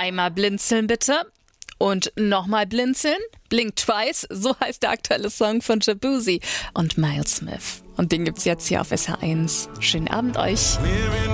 Einmal blinzeln bitte. Und nochmal blinzeln. Blink Twice, so heißt der aktuelle Song von Shaboozey und Miles Smith. Und den gibt's jetzt hier auf SH1. Schönen Abend euch.